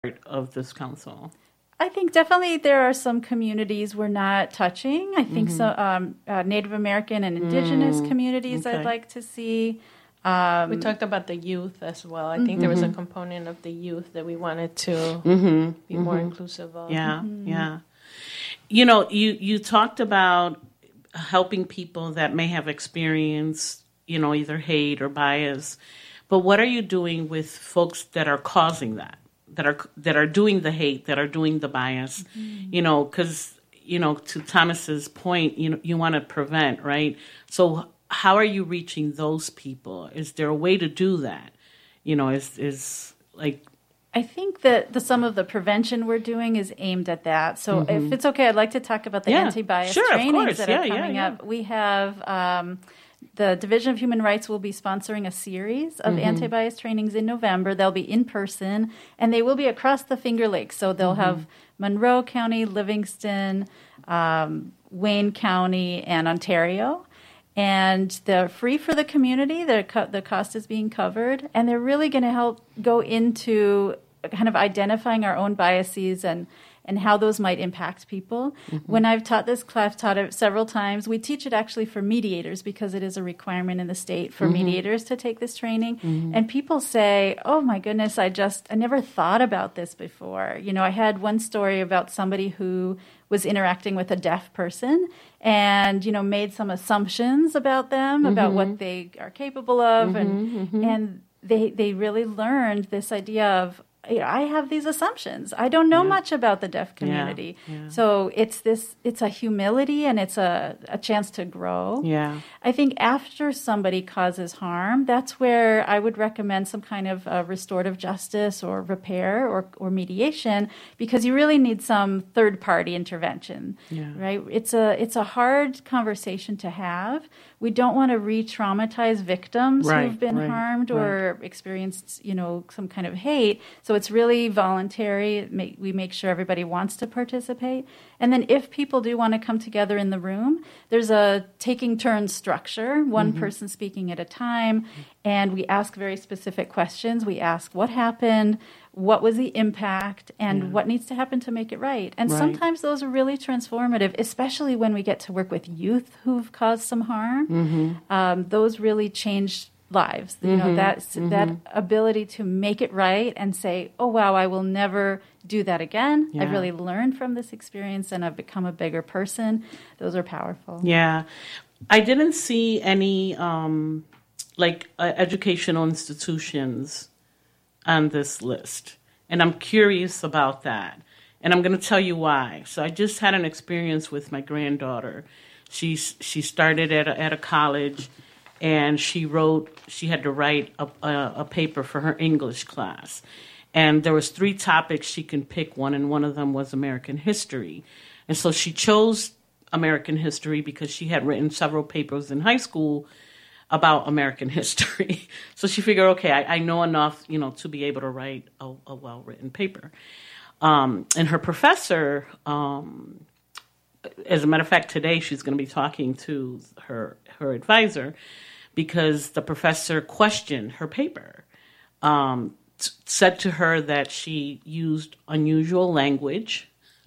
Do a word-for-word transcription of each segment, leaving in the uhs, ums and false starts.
of this council? I think definitely there are some communities we're not touching. I think mm-hmm. so. Um, uh, Native American and Indigenous mm, communities okay. I'd like to see. Um, we talked about the youth as well. I mm-hmm. think there was a component of the youth that we wanted to mm-hmm. be mm-hmm. more inclusive of. Yeah, mm-hmm. yeah. You know, you, you talked about helping people that may have experienced, you know, either hate or bias. But what are you doing with folks that are causing that, that are that are doing the hate, that are doing the bias? Mm-hmm. You know, because, you know, to Thomas's point, you know, you want to prevent, right? So how are you reaching those people? Is there a way to do that? You know, is is like... I think that the, some of the prevention we're doing is aimed at that. So mm-hmm. if it's okay, I'd like to talk about the yeah. anti-bias sure, trainings that yeah, are coming yeah, yeah. up. We have... Um, the Division of Human Rights will be sponsoring a series of mm-hmm. anti-bias trainings in November. They'll be in person, and they will be across the Finger Lakes. So they'll mm-hmm. have Monroe County, Livingston, um, Wayne County, and Ontario. And they're free for the community. They're co- the cost is being covered. And they're really going to help go into kind of identifying our own biases and and how those might impact people. Mm-hmm. When I've taught this class, taught it several times, we teach it actually for mediators because it is a requirement in the state for mm-hmm. mediators to take this training. Mm-hmm. And people say, oh my goodness, I just, I never thought about this before. You know, I had one story about somebody who was interacting with a deaf person and, you know, made some assumptions about them, mm-hmm. about what they are capable of. Mm-hmm. And, mm-hmm. and they, they really learned this idea of, I have these assumptions. I don't know yeah. much about the deaf community. Yeah. Yeah. So it's this, it's a humility and it's a, a chance to grow. Yeah. I think after somebody causes harm, that's where I would recommend some kind of uh, restorative justice or repair or, or mediation, because you really need some third party intervention, yeah. right? It's a, it's a hard conversation to have. We don't want to re-traumatize victims right, who've been right, harmed right. or experienced, you know, some kind of hate. So it's really voluntary. We make sure everybody wants to participate. And then if people do want to come together in the room, there's a taking turns structure, one mm-hmm. person speaking at a time. And we ask very specific questions. We ask what happened, what was the impact, and yeah. what needs to happen to make it right. And right. sometimes those are really transformative, especially when we get to work with youth who've caused some harm. Mm-hmm. Um, those really change lives. You mm-hmm. know, that mm-hmm. that ability to make it right and say, oh, wow, I will never do that again. Yeah. I've really learned from this experience and I've become a bigger person. Those are powerful. Yeah. I didn't see any, um, like, uh, educational institutions on this list. And I'm curious about that. And I'm going to tell you why. So I just had an experience with my granddaughter. She, she started at a, at a college, and she wrote, she had to write a, a, a paper for her English class. And there was three topics she can pick one, and one of them was American history. And so she chose American history because she had written several papers in high school about American history. So she figured, okay, I, I know enough, you know, to be able to write a, a well-written paper. Um, and her professor, um, as a matter of fact, today she's going to be talking to her her advisor because the professor questioned her paper, um, t- said to her that she used unusual language,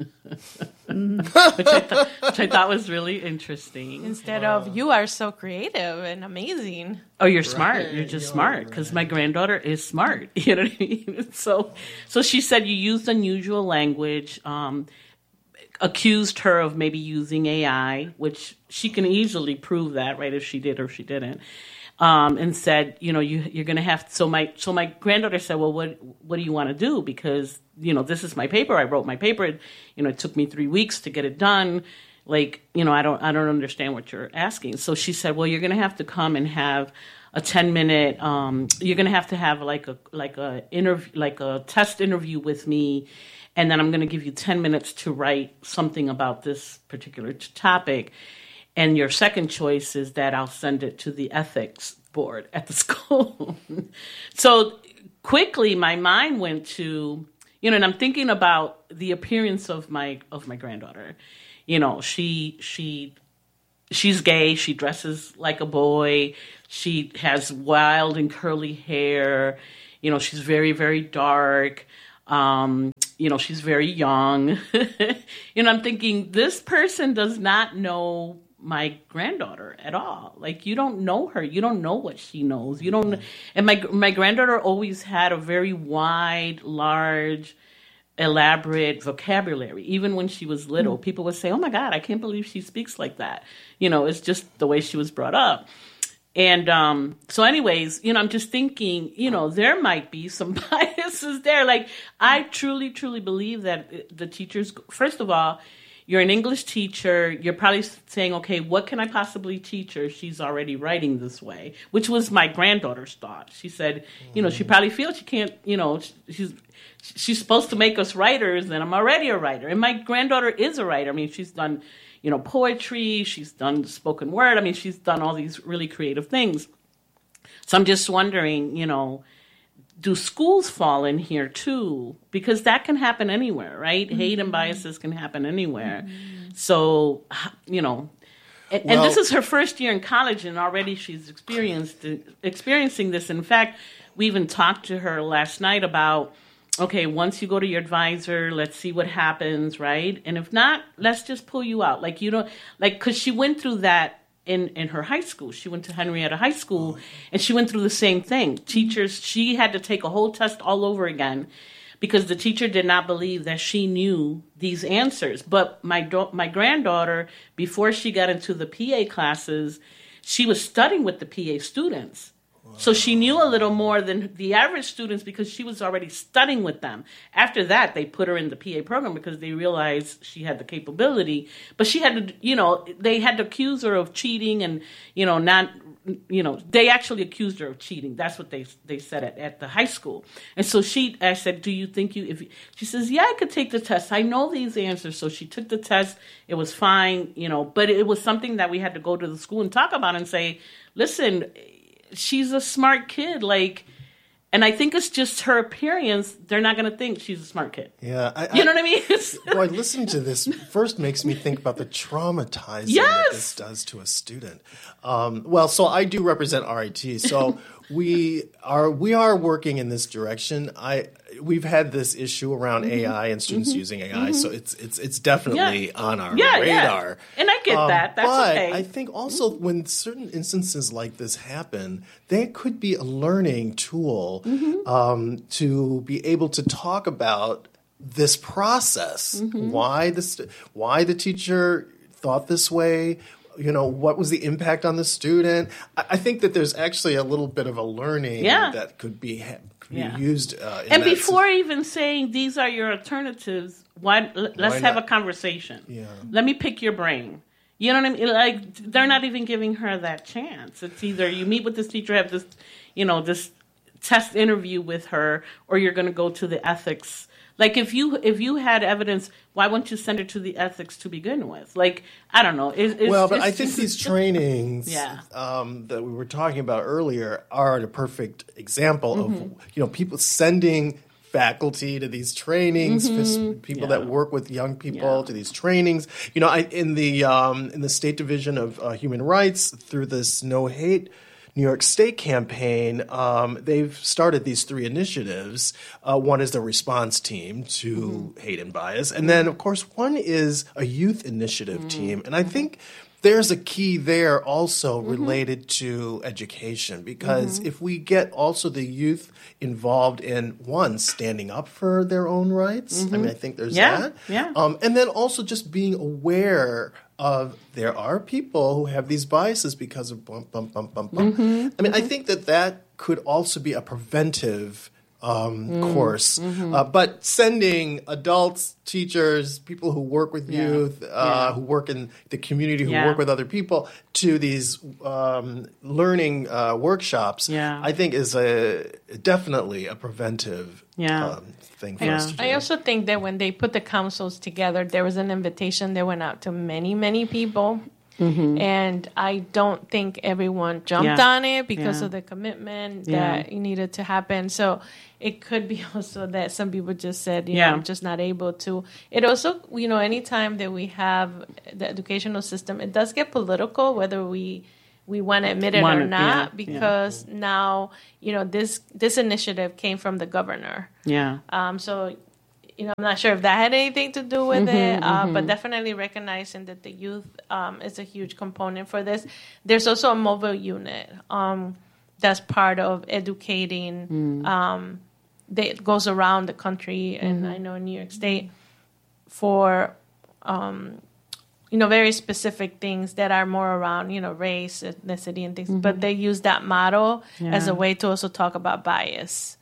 mm. which, I th- which I thought was really interesting. Instead wow. of, you are so creative and amazing. Oh, you're right. smart. You're just you're smart because right. my granddaughter is smart. You know what I mean? So, so she said you used unusual language, um, accused her of maybe using A I, which she can easily prove that, right, if she did or if she didn't. Um, and said, you know, you, you're going to have to, so my, so my granddaughter said, well, what, what do you want to do? Because, you know, this is my paper. I wrote my paper. It, you know, it took me three weeks to get it done. Like, you know, I don't, I don't understand what you're asking. So she said, well, you're going to have to come and have a ten minute, um, you're going to have to have like a, like a interview, like a test interview with me. And then I'm going to give you ten minutes to write something about this particular t- topic. And your second choice is that I'll send it to the ethics board at the school. So quickly, my mind went to, you know, and I'm thinking about the appearance of my of my granddaughter. You know, she she she's gay. She dresses like a boy. She has wild and curly hair. You know, she's very, very dark. Um, you know, she's very young. You know, I'm thinking this person does not know my granddaughter at all. Like, you don't know her. You don't know what she knows. You don't. And my my granddaughter always had a very wide, large, elaborate vocabulary. Even when she was little, people would say, "Oh my God, I can't believe she speaks like that." You know, it's just the way she was brought up. And um, so anyways, you know, I'm just thinking, you know, there might be some biases there. Like, I truly, truly believe that the teachers, first of all, you're an English teacher. You're probably saying, okay, what can I possibly teach her? She's already writing this way, which was my granddaughter's thought. She said, you know, she probably feels she can't, you know, she's she's supposed to make us writers, and I'm already a writer. And my granddaughter is a writer. I mean, she's done, you know, poetry. She's done spoken word. I mean, she's done all these really creative things. So I'm just wondering, you know, do schools fall in here too? Because that can happen anywhere, right? Mm-hmm. Hate and biases can happen anywhere. Mm-hmm. So, you know, and, well, and this is her first year in college, and already she's experienced experiencing this. In fact, we even talked to her last night about, okay, once you go to your advisor, let's see what happens, right? And if not, let's just pull you out. Like, you know, like, because she went through that in, in her high school. She went to Henrietta High School, and she went through the same thing. Teachers, she had to take a whole test all over again because the teacher did not believe that she knew these answers. But my do- my granddaughter, before she got into the P A classes, she was studying with the P A students. So she knew a little more than the average students because she was already studying with them. After that, they put her in the P A program because they realized she had the capability. But she had to, you know, they had to accuse her of cheating and, you know, not, you know, they actually accused her of cheating. That's what they they said at, at the high school. And so she, I said, do you think you, if you, she says, yeah, I could take the test. I know these answers. So she took the test. It was fine, you know, but it was something that we had to go to the school and talk about and say, listen, she's a smart kid, like, and I think it's just her appearance. They're not going to think she's a smart kid. Yeah. I, you know what I mean? Well, listening to this first makes me think about the traumatizing yes! that this does to a student. Um, well, so I do represent R I T, so we are we are working in this direction. I we've had this issue around mm-hmm. A I and students mm-hmm. using A I, mm-hmm. so it's it's it's definitely yeah. on our yeah, radar. Yeah. And I get um, that. That's but okay. I think also when certain instances like this happen, they could be a learning tool mm-hmm. um, to be able to talk about this process, mm-hmm. why this, why the teacher thought this way. You know, what was the impact on the student? I, I think that there's actually a little bit of a learning yeah. that could be, could be yeah. used. Uh, in and that before situation. even saying these are your alternatives, why, let's why have a conversation. Yeah. Let me pick your brain. You know what I mean? Like, they're not even giving her that chance. It's either you meet with this teacher, have this, you know, this test interview with her, or you're going to go to the ethics. Like, if you if you had evidence, why wouldn't you send her to the ethics to begin with? Like, I don't know. It, it's, well, but it's, I think these trainings yeah. um, that we were talking about earlier are a perfect example mm-hmm. of, you know, people sending faculty to these trainings, mm-hmm. people yeah. that work with young people yeah. to these trainings. You know, I, in the um, in the State Division of uh, Human Rights, through this No Hate New York State campaign, um, they've started these three initiatives. Uh, one is the response team to mm-hmm. hate and bias. And then, of course, one is a youth initiative mm-hmm. team. And I think there's a key there also mm-hmm. related to education, because mm-hmm. if we get also the youth involved in, one, standing up for their own rights, mm-hmm. I mean, I think there's yeah. that. Yeah. Um, and then also just being aware of there are people who have these biases because of bump, bump, bump, bump, bump. Mm-hmm. I mean, mm-hmm. I think that that could also be a preventive um, mm-hmm. course. Mm-hmm. Uh, but sending adults, teachers, people who work with yeah. youth, uh, yeah. who work in the community, who yeah. work with other people, to these um, learning uh, workshops, yeah. I think is a definitely a preventive yeah. um, thing for yeah. us to do. I also think that when they put the councils together, there was an invitation that went out to many, many people. Mm-hmm. And I don't think everyone jumped yeah. on it because yeah. of the commitment yeah. that needed to happen. So it could be also that some people just said, you yeah. know, I'm just not able to. It also, you know, anytime that we have the educational system, it does get political, whether we we want to admit it Want or it, not, yeah, because yeah. now, you know, this this initiative came from the governor. Yeah. Um, so, you know, I'm not sure if that had anything to do with mm-hmm, it, uh, mm-hmm. but definitely recognizing that the youth um, is a huge component for this. There's also a mobile unit um, that's part of educating mm. um, that goes around the country, and mm-hmm. I know in New York State, for um, you know, very specific things that are more around, you know, race, ethnicity, and things. Mm-hmm. But they use that model yeah. as a way to also talk about bias,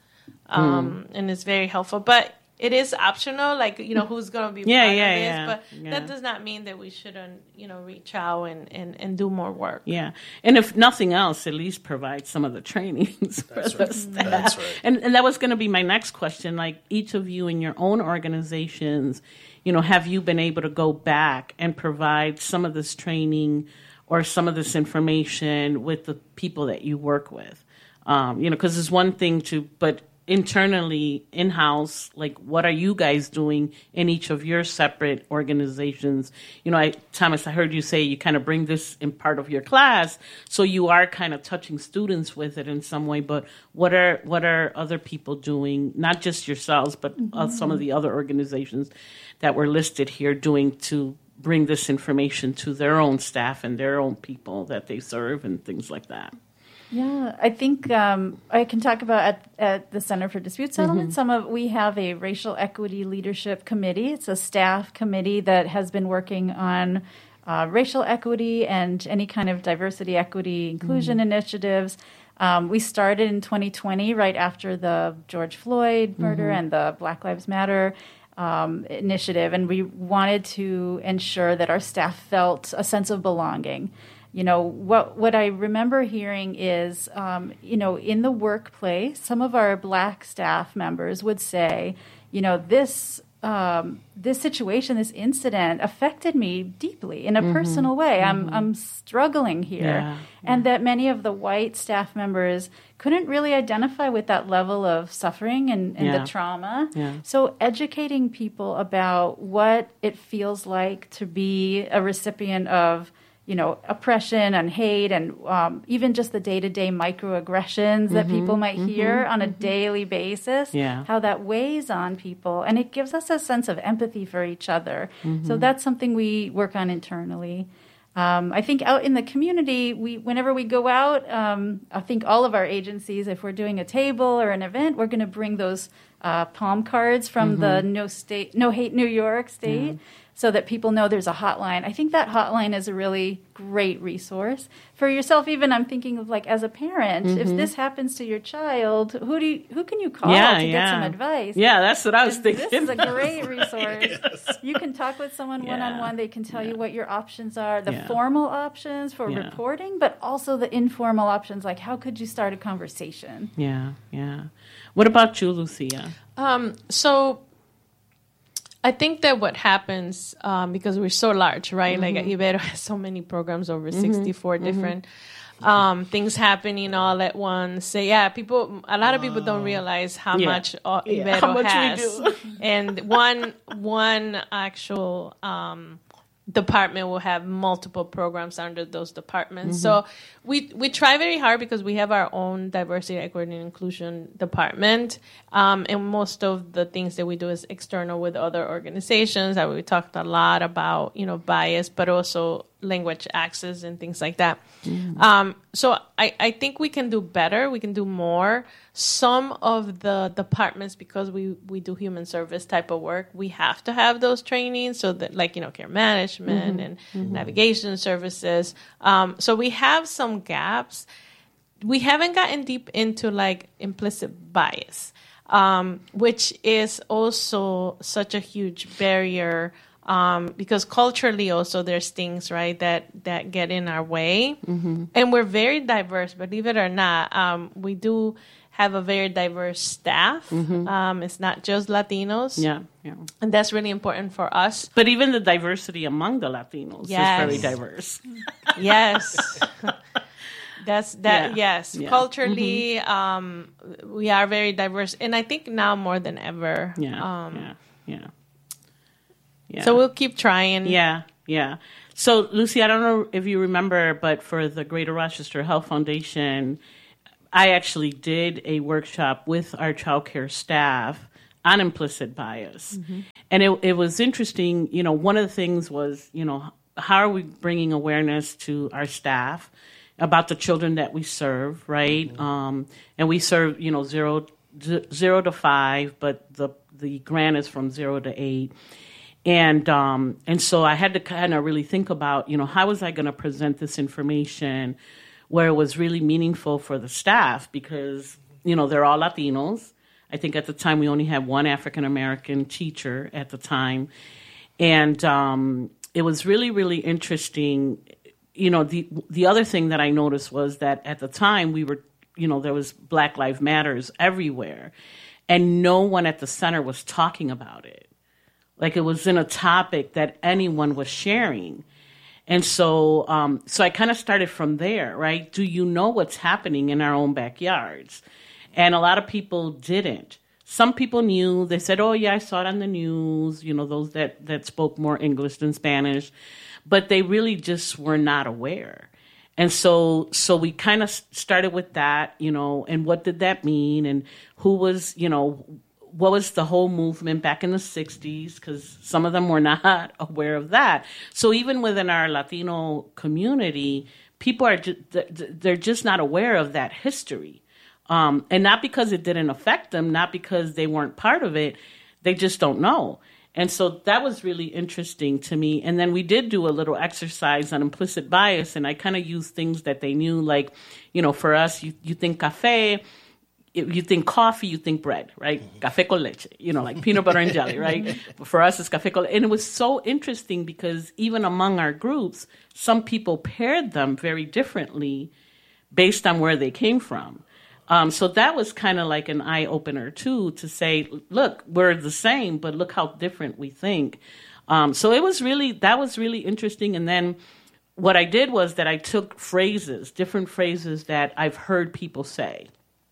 um, mm. and it's very helpful. But it is optional, like, you know, who's going to be yeah, part yeah, of this. yeah, but yeah. that does not mean that we shouldn't, you know, reach out and, and, and do more work. Yeah. And if nothing else, at least provide some of the trainings for That's the right. staff. That's right. And, and that was going to be my next question. Like, each of you in your own organizations, you know, have you been able to go back and provide some of this training or some of this information with the people that you work with? Um, you know, because it's one thing to, but internally, in-house, like, what are you guys doing in each of your separate organizations? You know, I, Thomas, I heard you say you kind of bring this in part of your class, so you are kind of touching students with it in some way, but what are what are other people doing, not just yourselves, but mm-hmm. uh, some of the other organizations that were listed here doing to bring this information to their own staff and their own people that they serve and things like that? Yeah, I think um, I can talk about at, at the Center for Dispute Settlement. Mm-hmm. Some of we have a racial equity leadership committee. It's a staff committee that has been working on uh, racial equity and any kind of diversity, equity, inclusion mm-hmm. initiatives. Um, we started in twenty twenty, right after the George Floyd murder mm-hmm. and the Black Lives Matter um, initiative, and we wanted to ensure that our staff felt a sense of belonging. You know, what what I remember hearing is, um, you know, in the workplace, some of our Black staff members would say, you know, this um, this situation, this incident affected me deeply in a mm-hmm. personal way. Mm-hmm. I'm I'm struggling here. Yeah, and yeah. that many of the white staff members couldn't really identify with that level of suffering and, and yeah. the trauma. Yeah. So educating people about what it feels like to be a recipient of, you know, oppression and hate and um, even just the day-to-day microaggressions mm-hmm, that people might mm-hmm, hear on a mm-hmm. daily basis, yeah. how that weighs on people. And it gives us a sense of empathy for each other. Mm-hmm. So that's something we work on internally. Um, I think out in the community, we whenever we go out, um, I think all of our agencies, if we're doing a table or an event, we're going to bring those uh, palm cards from mm-hmm. the No State, No Hate New York State. Mm-hmm. So that people know there's a hotline. I think that hotline is a really great resource for yourself. Even I'm thinking of, like, as a parent, mm-hmm. if this happens to your child, who do you, who can you call yeah, to yeah. get some advice? Yeah, that's what I was and thinking. This is a great resource. Yes. You can talk with someone yeah. one-on-one. They can tell yeah. you what your options are, the yeah. formal options for yeah. reporting, but also the informal options, like how could you start a conversation? Yeah, yeah. What about you, Lucia? Um, so... I think that what happens, um, because we're so large, right? Mm-hmm. Like Ibero has so many programs, over mm-hmm. sixty-four mm-hmm. different um, things happening all at once. So yeah, people, a lot of people don't realize how yeah. much uh, Ibero yeah. how much has. We do. And one one actual um, department will have multiple programs under those departments. Mm-hmm. So we we try very hard because we have our own diversity, equity, and inclusion department. Um, and most of the things that we do is external with other organizations. That we talked a lot about, you know, bias, but also language access and things like that. Mm-hmm. Um, so I, I think we can do better. We can do more. Some of the departments, because we, we do human service type of work, we have to have those trainings. So that, like, you know, care management mm-hmm. and mm-hmm. navigation services. Um, so we have some gaps. We haven't gotten deep into, like, implicit bias, um, which is also such a huge barrier. Um, because culturally also there's things, right, that, that get in our way. Mm-hmm. And we're very diverse, believe it or not. Um, we do have a very diverse staff. Mm-hmm. Um, it's not just Latinos. Yeah, yeah. And that's really important for us. But even the diversity among the Latinos yes. is very diverse. Yes. That's that. Yeah. Yes. Yeah. Culturally, mm-hmm. um, we are very diverse. And I think now more than ever. Yeah, um, yeah, yeah. Yeah. So we'll keep trying. Yeah, yeah. So, Lucy, I don't know if you remember, but for the Greater Rochester Health Foundation, I actually did a workshop with our childcare staff on implicit bias. Mm-hmm. And it, it was interesting. You know, one of the things was, you know, how are we bringing awareness to our staff about the children that we serve, right? Mm-hmm. Um, and we serve, you know, zero, z- zero to five, but the, the grant is from zero to eight. And um, and so I had to kind of really think about, you know, how was I going to present this information where it was really meaningful for the staff, because, you know, they're all Latinos. I think at the time we only had one African-American teacher at the time. And um, it was really, really interesting. You know, the the other thing that I noticed was that at the time we were, you know, there was Black Lives Matters everywhere. And no one at the center was talking about it. Like, it wasn't a topic that anyone was sharing. And so um, so I kind of started from there, right? Do you know what's happening in our own backyards? And a lot of people didn't. Some people knew. They said, oh, yeah, I saw it on the news, you know, those that, that spoke more English than Spanish. But they really just were not aware. And so so we kind of started with that, you know, and what did that mean? And who was, you know, what was the whole movement back in the sixties? Because some of them were not aware of that. So even within our Latino community, people are just, they're just not aware of that history. Um, and not because it didn't affect them, not because they weren't part of it, they just don't know. And so that was really interesting to me. And then we did do a little exercise on implicit bias, and I kind of used things that they knew, like, you know, for us, you, you think cafe, you think coffee, you think bread, right? Café con leche, you know, like peanut butter and jelly, right? But for us, it's café con leche. And it was so interesting because even among our groups, some people paired them very differently based on where they came from. Um, so that was kind of like an eye-opener, too, to say, look, we're the same, but look how different we think. Um, so it was really, that was really interesting. And then what I did was that I took phrases, different phrases that I've heard people say.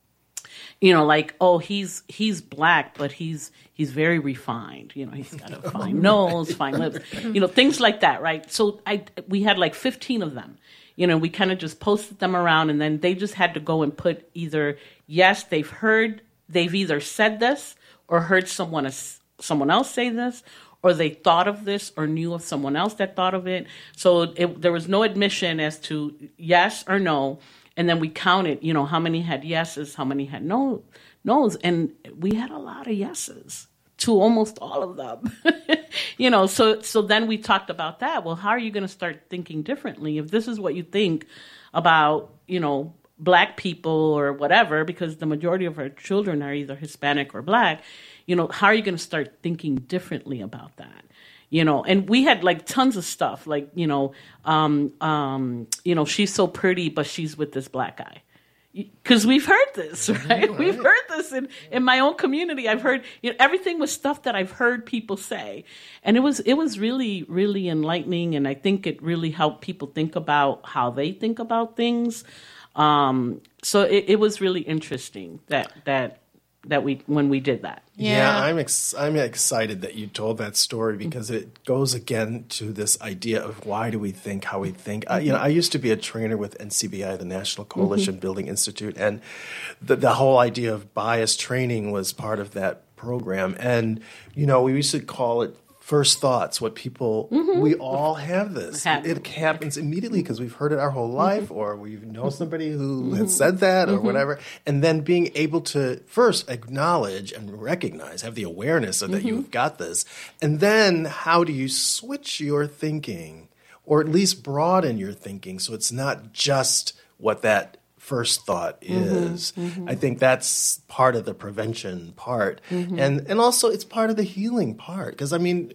You know, like, oh, he's he's Black, but he's he's very refined. You know, he's got a fine nose, fine lips. You know, things like that, right? So I we had like fifteen of them. You know, we kind of just posted them around, and then they just had to go and put either, yes, they've heard, they've either said this or heard someone someone else say this, or they thought of this or knew of someone else that thought of it. So it, there was no admission as to yes or no. And then we counted, you know, how many had yeses, how many had no, no's. And we had a lot of yeses to almost all of them. you know, so so then we talked about that. Well, how are you going to start thinking differently? If this is what you think about, you know, Black people or whatever, because the majority of our children are either Hispanic or Black, you know, how are you going to start thinking differently about that? You know, and we had like tons of stuff, like, you know, um, um, you know, she's so pretty, but she's with this Black guy. Because we've heard this, right? right? We've heard this in, in my own community. I've heard, you know, everything was stuff that I've heard people say. And it was it was really, really enlightening. And I think it really helped people think about how they think about things. Um, so it, it was really interesting that that that we when we did that. Yeah, yeah I'm ex- I'm excited that you told that story, because it goes again to this idea of why do we think how we think. Mm-hmm. I, you know, I used to be a trainer with N C B I, the National Coalition mm-hmm. Building Institute, and the the whole idea of bias training was part of that program. And you know, we used to call it first thoughts, what people, mm-hmm. we all have this. It, it happens immediately because we've heard it our whole life, mm-hmm. or we know somebody who mm-hmm. has said that or mm-hmm. whatever. And then being able to first acknowledge and recognize, have the awareness of that mm-hmm. you've got this. And then how do you switch your thinking, or at least broaden your thinking, so it's not just what that first thought is. Mm-hmm, mm-hmm. I think that's part of the prevention part. Mm-hmm. And and also it's part of the healing part. Because, I mean,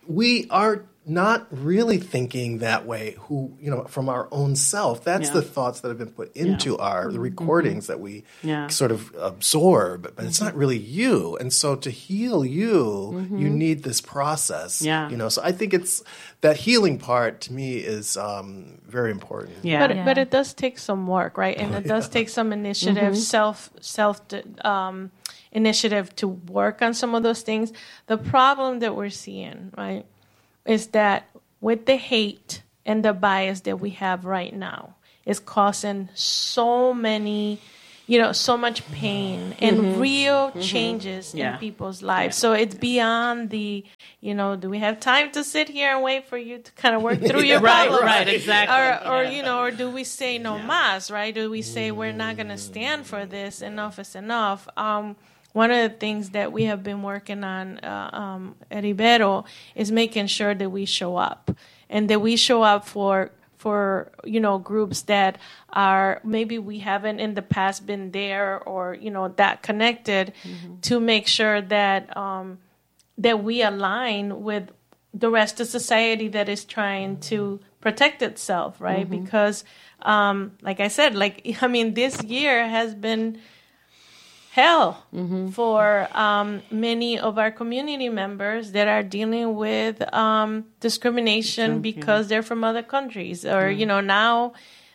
we are not really thinking that way, who, you know, from our own self. That's yeah. the thoughts that have been put into yeah. our, the recordings mm-hmm. that we yeah. sort of absorb, but mm-hmm. it's not really you. And so to heal you, mm-hmm. you need this process, yeah. you know. So I think it's, that healing part to me is um, very important. Yeah. But, yeah. but it does take some work, right? And it yeah. does take some initiative, mm-hmm. self, self, um, initiative to work on some of those things. The problem that we're seeing, right, is that with the hate and the bias that we have right now is causing so many, you know, so much pain and mm-hmm. real mm-hmm. changes yeah. in people's lives. Yeah. So it's beyond the, you know, do we have time to sit here and wait for you to kind of work through your right, problems? Right, exactly. Or, or yeah. you know, or do we say no yeah. mas, right? Do we say we're not going to stand for this? Enough is enough. Um, one of the things that we have been working on uh, um, at Ibero is making sure that we show up and that we show up for for, you know, groups that are maybe we haven't in the past been there or, you know, that connected mm-hmm. to make sure that um, that we align with the rest of society that is trying to protect itself, right? Mm-hmm. Because, um, like I said, like, I mean, this year has been hell mm-hmm. for um, many of our community members that are dealing with um, discrimination sure, because yeah. they're from other countries, or yeah. you know, now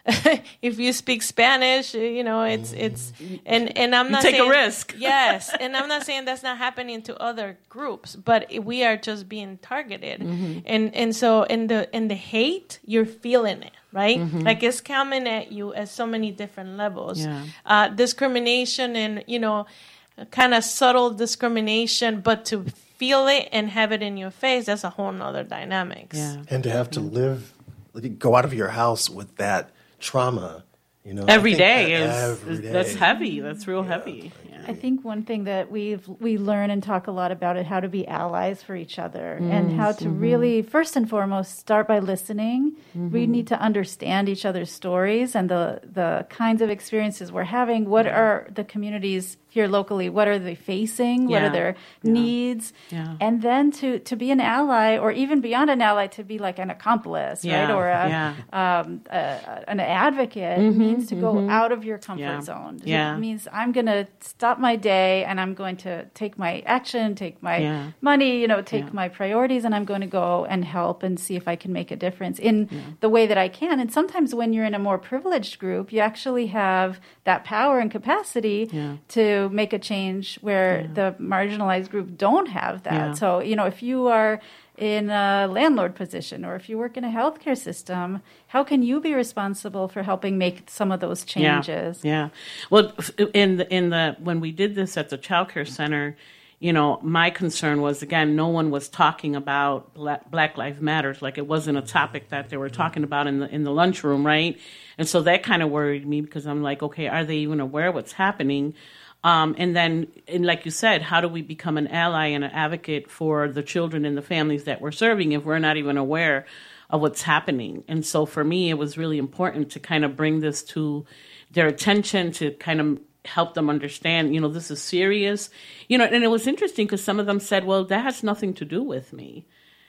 if you speak Spanish, you know, it's it's and and I'm you not take saying, a risk. Yes, and I'm not saying that's not happening to other groups, but we are just being targeted, mm-hmm. and and so in the in the hate, you're feeling it. Right? Mm-hmm. Like it's coming at you at so many different levels. Yeah. Uh, discrimination and, you know, kind of subtle discrimination, but to feel it and have it in your face, that's a whole nother dynamics. Yeah. And to have to live, go out of your house with that trauma, you know. Every day is, every is day. That's heavy. That's real yeah. heavy. Yeah. I think one thing that we've we learn and talk a lot about is how to be allies for each other mm, and how to mm-hmm. really, first and foremost, start by listening. Mm-hmm. We need to understand each other's stories and the, the kinds of experiences we're having. What yeah. are the communities here locally? What are they facing? Yeah. What are their yeah. needs? Yeah. And then to, to be an ally, or even beyond an ally, to be like an accomplice, yeah. right? Or a, yeah. um, a, an advocate mm-hmm. means to go mm-hmm. out of your comfort yeah. zone. Yeah. It means I'm going to stop my day and I'm going to take my action, take my yeah. money, you know, take yeah. my priorities, and I'm going to go and help and see if I can make a difference in yeah. the way that I can. And sometimes when you're in a more privileged group, you actually have that power and capacity yeah. to make a change where yeah. the marginalized group don't have that. Yeah. So, you know, if you are in a landlord position or if you work in a healthcare system, how can you be responsible for helping make some of those changes? Yeah. yeah. Well, in the, in the when we did this at the child care center, you know, my concern was, again, no one was talking about Black, Black Lives Matters. Like it wasn't a topic that they were talking about in the in the lunchroom, right? And so that kind of worried me because I'm like, okay, are they even aware of what's happening? Um, and then, and like you said, how do we become an ally and an advocate for the children and the families that we're serving if we're not even aware of what's happening? And so for me, it was really important to kind of bring this to their attention, to kind of help them understand, you know, this is serious. You know, and it was interesting because some of them said, well, that has nothing to do with me.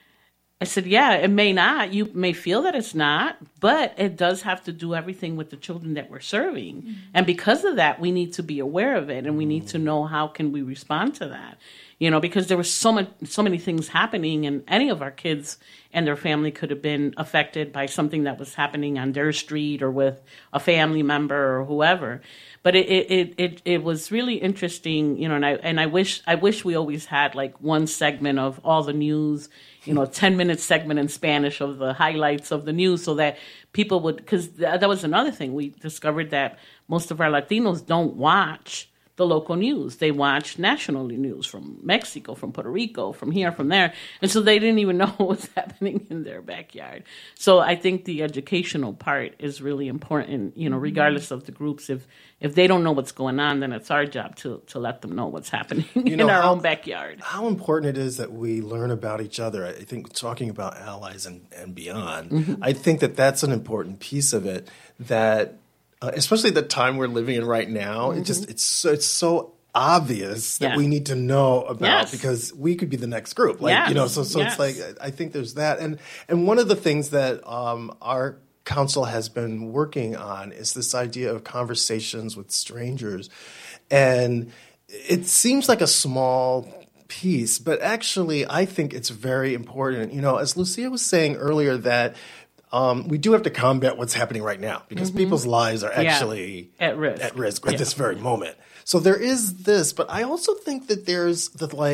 I said, yeah, it may not. You may feel that it's not, but it does have to do everything with the children that we're serving. Mm-hmm. And because of that, we need to be aware of it, and we need to know how can we respond to that. You know, because there was so much, so many things happening, and any of our kids and their family could have been affected by something that was happening on their street or with a family member or whoever. But it it, it, it, it was really interesting, you know, and I and I wish I wish we always had like one segment of all the news, you know, a ten minute segment in Spanish of the highlights of the news, so that people would, because th- that was another thing. We discovered that most of our Latinos don't watch the local news. They watch national news from Mexico, from Puerto Rico, from here, from there. And so they didn't even know what was happening in their backyard. So I think the educational part is really important, you know, regardless of the groups. If if they don't know what's going on, then it's our job to, to let them know what's happening you know, in our how, own backyard. How important it is that we learn about each other. I think talking about allies and, and beyond, mm-hmm. I think that that's an important piece of it, that Uh, especially the time we're living in right now, mm-hmm. it just it's so, it's so obvious that yeah. we need to know about yes. because we could be the next group, like yes. you know. So so yes. it's like I think there's that, and and one of the things that um, our council has been working on is this idea of conversations with strangers, and it seems like a small piece, but actually I think it's very important. You know, as Lucia was saying earlier, that Um, we do have to combat what's happening right now because mm-hmm. people's lives are actually yeah. at risk at risk at yeah. this very moment. So there is this, but I also think that there's the like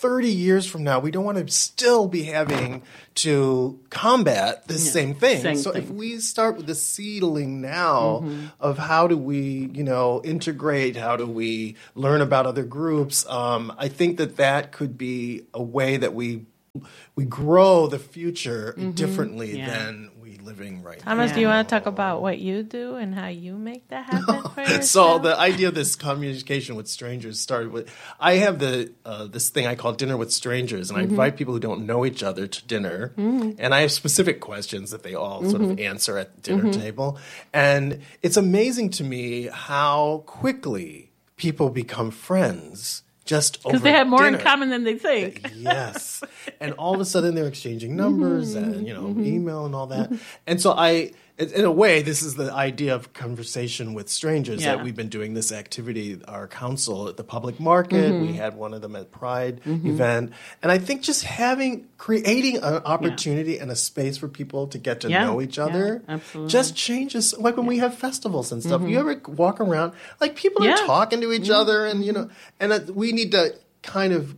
thirty years from now, we don't want to still be having to combat this yeah, same thing. Same so thing. If we start with the seedling now mm-hmm. of how do we, you know, integrate, how do we learn about other groups, um, I think that that could be a way that we we grow the future mm-hmm. differently yeah. than we living right Thomas, now. Thomas, do you want to talk about what you do and how you make that happen for yourself? So the idea of this communication with strangers started with, I have the uh, this thing I call Dinner with Strangers, and mm-hmm. I invite people who don't know each other to dinner, mm-hmm. and I have specific questions that they all mm-hmm. sort of answer at the dinner mm-hmm. table. And it's amazing to me how quickly people become friends just over because they have more dinner. in common than they think. Yes. And all of a sudden they're exchanging numbers mm-hmm. and, you know, mm-hmm. email and all that. Mm-hmm. And so I, in a way, this is the idea of conversation with strangers yeah. that we've been doing this activity, our council at the public market. Mm-hmm. We had one of them at Pride mm-hmm. event. And I think just having, creating an opportunity yeah. and a space for people to get to yeah. know each other yeah, absolutely. just changes. Like when yeah. we have festivals and stuff, mm-hmm. you ever walk around, like people yeah. are talking to each mm-hmm. other and, you know, and uh, we need to kind of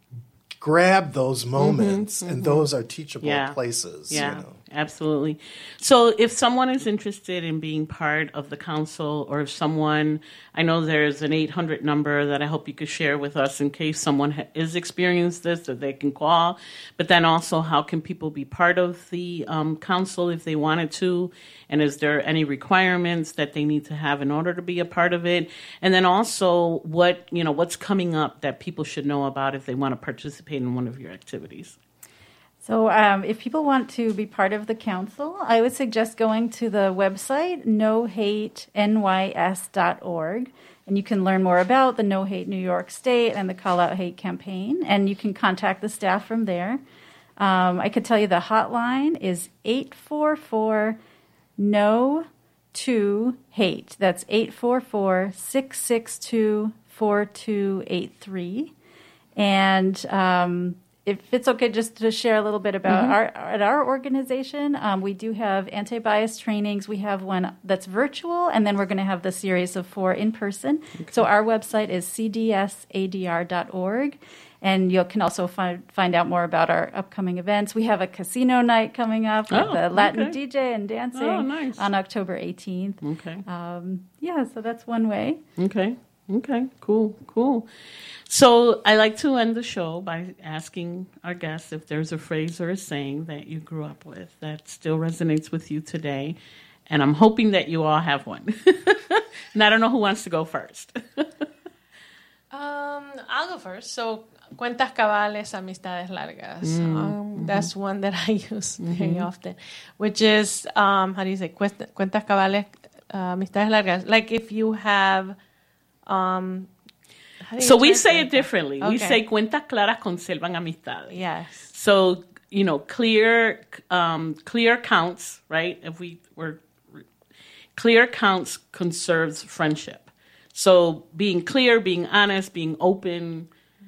grab those moments, mm-hmm, and mm-hmm. those are teachable yeah. places. Yeah, you know. Absolutely. So if someone is interested in being part of the council, or if someone, I know there's an eight hundred number that I hope you could share with us in case someone ha- is experienced this, that they can call. But then also, how can people be part of the um, council if they wanted to? And is there any requirements that they need to have in order to be a part of it? And then also, what you know, what's coming up that people should know about if they want to participate in one of your activities? So um, if people want to be part of the council, I would suggest going to the website no hate N Y S dot org, and you can learn more about the No Hate New York State and the Call Out Hate campaign, and you can contact the staff from there. Um, I could tell you the hotline is eight four four N O two hate. That's eight four four, six six two, four two eight three. And um if it's okay just to share a little bit about mm-hmm. our at our organization, um, we do have anti-bias trainings. We have one that's virtual, and then we're going to have the series of four in person. Okay. So our website is c d s a d r dot org, and you can also find find out more about our upcoming events. We have a casino night coming up with oh, the Latin okay. D J and dancing oh, nice. on October eighteenth. Okay. Um, yeah, so that's one way. Okay. Okay. Cool. Cool. So I like to end the show by asking our guests if there's a phrase or a saying that you grew up with that still resonates with you today. And I'm hoping that you all have one. And I don't know who wants to go first. um, I'll go first. So, cuentas cabales, amistades largas. Mm, um, mm-hmm. That's one that I use mm-hmm. very often, which is, um, how do you say, cuentas cabales, uh, amistades largas. Like if you have... Um, So we say it differently. Okay. We say cuentas claras conservan amistades. Yes. So, you know, clear um, clear accounts, right? If we were clear accounts conserves friendship. So being clear, being honest, being open,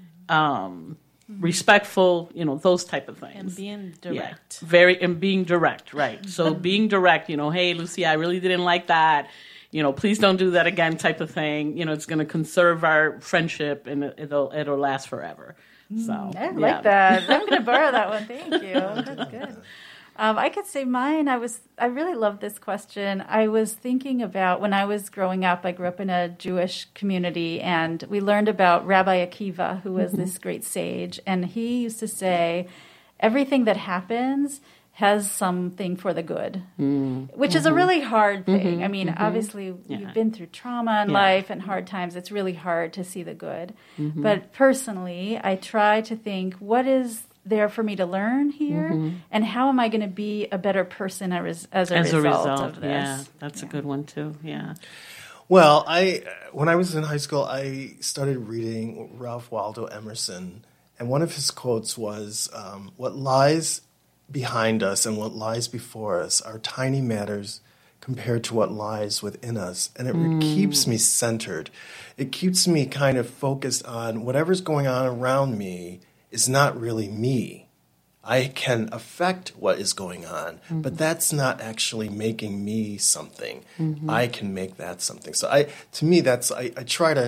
um, mm-hmm. respectful, you know, those type of things. And being direct. Yeah. Very and being direct, right? So being direct, you know, hey, Lucy, I really didn't like that. You know, please don't do that again type of thing. You know, it's going to conserve our friendship and it'll it'll last forever. So I yeah. like that. I'm going to borrow that one. Thank you. That's good. Um, I could say mine. I was. I really love this question. I was thinking about when I was growing up. I grew up in a Jewish community, and we learned about Rabbi Akiva, who was mm-hmm. this great sage, and he used to say, "Everything that happens has something for the good," mm. which mm-hmm. is a really hard thing. Mm-hmm. I mean, mm-hmm. obviously, yeah. you've been through trauma in yeah. life and hard times. It's really hard to see the good. Mm-hmm. But personally, I try to think, what is there for me to learn here? Mm-hmm. And how am I going to be a better person as, as, a, as result a result of this? Yeah, that's yeah. a good one, too. Yeah. Well, I when I was in high school, I started reading Ralph Waldo Emerson. And one of his quotes was, um, what lies behind us and what lies before us are tiny matters compared to what lies within us. And it mm. keeps me centered. It keeps me kind of focused on whatever's going on around me is not really me. I can affect what is going on, mm-hmm. but that's not actually making me something. Mm-hmm. I can make that something. So I, to me, that's I, I try to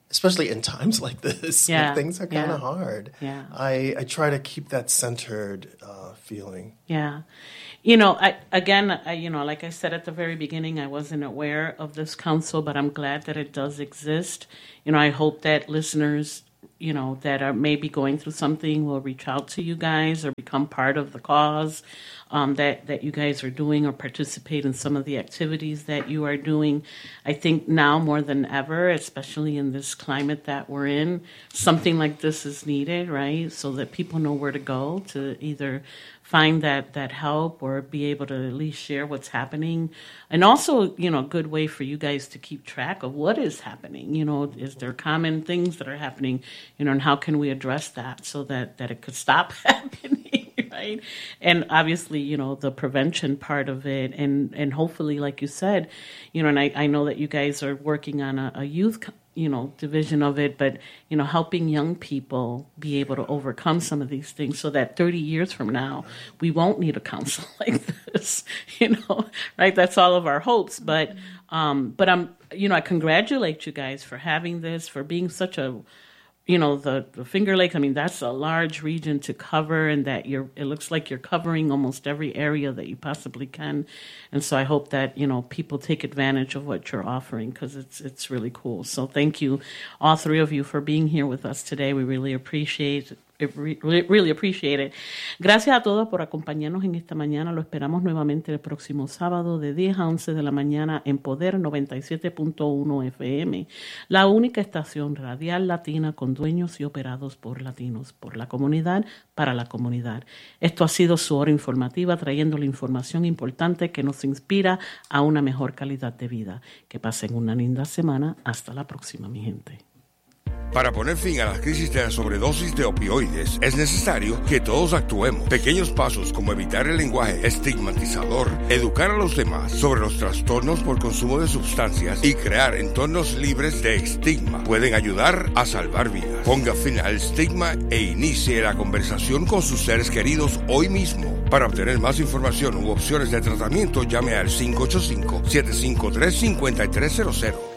especially in times like this, Yeah, when things are kind of yeah, hard. yeah. I, I try to keep that centered uh, feeling. Yeah. You know, I, again, I, you know, like I said at the very beginning, I wasn't aware of this council, but I'm glad that it does exist. You know, I hope that listeners, you know, that are maybe going through something will reach out to you guys or become part of the cause um, that, that you guys are doing or participate in some of the activities that you are doing. I think now more than ever, especially in this climate that we're in, something like this is needed, right? So that people know where to go to either find that, that help or be able to at least share what's happening. And also, you know, a good way for you guys to keep track of what is happening. You know, is there common things that are happening, you know, and how can we address that so that, that it could stop happening, right? And obviously, you know, the prevention part of it and, and hopefully, like you said, you know, and I, I know that you guys are working on a, a youth co- you know, division of it, but, you know, helping young people be able to overcome some of these things so that thirty years from now, we won't need a council like this, you know, right? That's all of our hopes. But, um, but I'm, you know, I congratulate you guys for having this, for being such a, you know, the, the Finger Lakes, I mean, that's a large region to cover and that you're, it looks like you're covering almost every area that you possibly can. And so I hope that, you know, people take advantage of what you're offering because it's, it's really cool. So thank you, all three of you, for being here with us today. We really appreciate it. Really appreciate it. Gracias a todos por acompañarnos en esta mañana. Lo esperamos nuevamente el próximo sábado de diez a once de la mañana en Poder noventa y siete punto uno F M, la única estación radial latina con dueños y operados por latinos, por la comunidad, para la comunidad. Esto ha sido su hora informativa, trayendo la información importante que nos inspira a una mejor calidad de vida. Que pasen una linda semana. Hasta la próxima, mi gente. Para poner fin a la crisis de la sobredosis de opioides, es necesario que todos actuemos. Pequeños pasos como evitar el lenguaje estigmatizador, educar a los demás sobre los trastornos por consumo de sustancias y crear entornos libres de estigma pueden ayudar a salvar vidas. Ponga fin al estigma e inicie la conversación con sus seres queridos hoy mismo. Para obtener más información u opciones de tratamiento, llame al cinco ocho cinco, siete cinco tres, cinco tres cero cero.